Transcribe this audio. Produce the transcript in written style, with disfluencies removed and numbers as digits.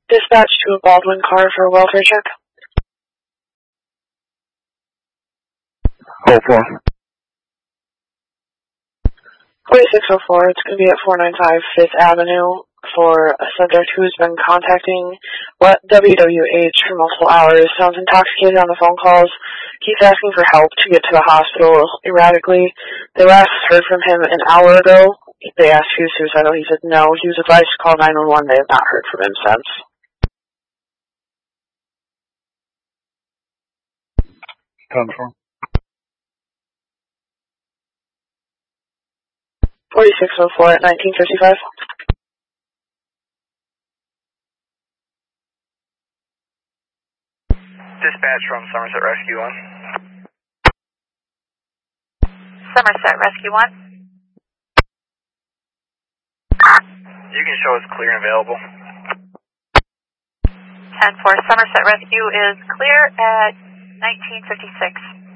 Dispatch to a Baldwin car for a welfare check. 04. 4604, it's going to be at 495 5th Avenue for a subject who's been contacting WWH for multiple hours, sounds intoxicated on the phone calls, keeps asking for help to get to the hospital erratically. They last heard from him an hour ago. They asked if he was suicidal. He said no. He was advised to call 911. They have not heard from him since. Confirm. 4604 at 1955. Dispatch from Somerset Rescue 1. Somerset Rescue 1. You can show us clear and available. 10-4, Somerset Rescue is clear at 1956.